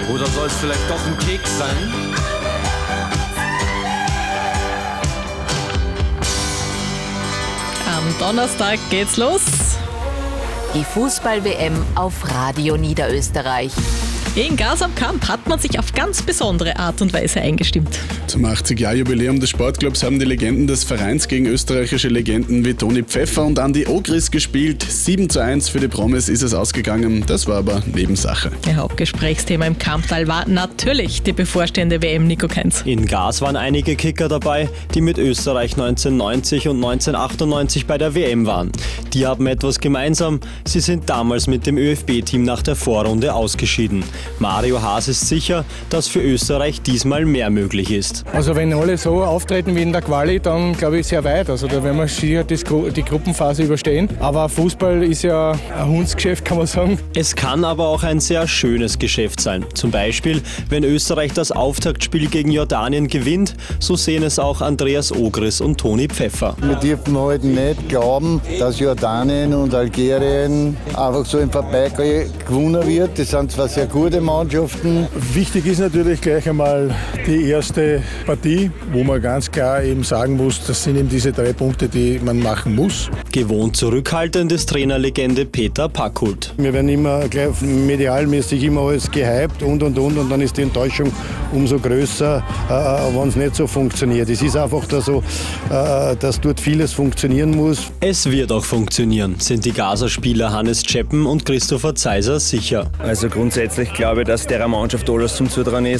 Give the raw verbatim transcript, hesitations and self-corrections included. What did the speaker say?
Oder soll es vielleicht doch ein Keks sein? Am Donnerstag geht's los. Die Fußball-W M auf Radio Niederösterreich. In Gas am Kamp hat man sich auf ganz besondere Art und Weise eingestimmt. Zum achtzig-Jahr-Jubiläum des Sportclubs haben die Legenden des Vereins gegen österreichische Legenden wie Toni Pfeffer und Andi Ogris gespielt. sieben zu eins für die Promis ist es ausgegangen, das war aber Nebensache. Ihr Hauptgesprächsthema im Kamptal war natürlich die bevorstehende W M, Nico Kenz. In Gas waren einige Kicker dabei, die mit Österreich neunzehnhundertneunzig und neunzehnhundertachtundneunzig bei der W M waren. Die haben etwas gemeinsam, sie sind damals mit dem ÖFB-Team nach der Vorrunde ausgeschieden. Mario Haas ist sicher, dass für Österreich diesmal mehr möglich ist. Also wenn alle so auftreten wie in der Quali, dann glaube ich sehr weit. Also da werden wir sicher die Gruppenphase überstehen. Aber Fußball ist ja ein Hundsgeschäft, kann man sagen. Es kann aber auch ein sehr schönes Geschäft sein. Zum Beispiel, wenn Österreich das Auftaktspiel gegen Jordanien gewinnt, so sehen es auch Andreas Ogris und Toni Pfeffer. Wir dürfen halt nicht glauben, dass Jordanien und Algerien einfach so im Vorbeigehen gewonnen wird. Das sind zwar sehr gute Mannschaften. Wichtig ist natürlich gleich einmal die erste Partie, wo man ganz klar eben sagen muss, das sind eben diese drei Punkte, die man machen muss. Gewohnt zurückhaltend ist Trainerlegende Peter Packhult. Wir werden immer gleich medialmäßig immer alles gehypt und und und und dann ist die Enttäuschung umso größer, äh, wenn es nicht so funktioniert. Es ist einfach da so, äh, dass dort vieles funktionieren muss. Es wird auch funktionieren, sind die Gaser Spieler Hannes Czeppen und Christopher Zeiser sicher. Also grundsätzlich glaube ich, dass der Mannschaft alles zum Zutrauen ist.